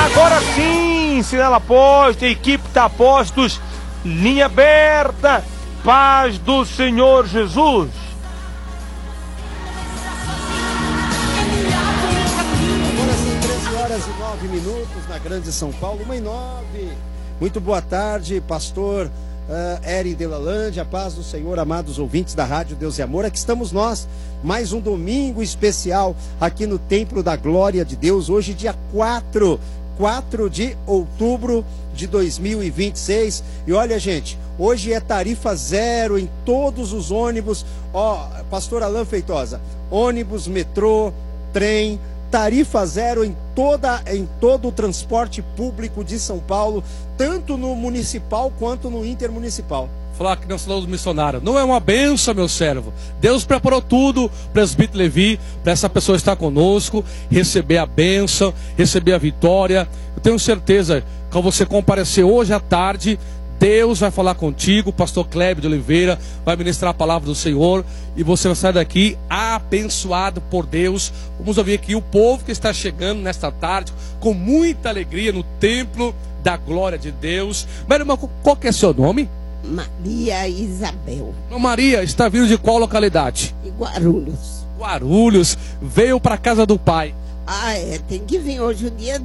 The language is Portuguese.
Agora sim, sinal posto, a equipe está a postos, linha aberta, paz do Senhor Jesus. Agora são 13h09 na Grande São Paulo, 1h09. Muito boa tarde, pastor Eri Delalande, a paz do Senhor, amados ouvintes da Rádio Deus e Amor. Aqui estamos nós, mais um domingo especial aqui no Templo da Glória de Deus, hoje dia 4 de outubro de 2026. E olha, gente, hoje é tarifa zero em todos os ônibus. Pastor Alain Feitosa, ônibus, metrô, trem, tarifa zero em todo o transporte público de São Paulo, tanto no municipal quanto no intermunicipal. Falar que nós falamos do missionário, não é uma benção, meu servo. Deus preparou tudo, presbítero Levi, para essa pessoa estar conosco, receber a bênção, receber a vitória. Eu tenho certeza que ao você comparecer hoje à tarde, Deus vai falar contigo, o pastor Clébio de Oliveira vai ministrar a palavra do Senhor e você vai sair daqui abençoado por Deus. Vamos ouvir aqui o povo que está chegando nesta tarde com muita alegria no templo da glória de Deus. Mas, irmã, qual que é seu nome? Maria Isabel. Maria, está vindo de qual localidade? De Guarulhos. Guarulhos, veio para a casa do pai. Tem que vir hoje, o dia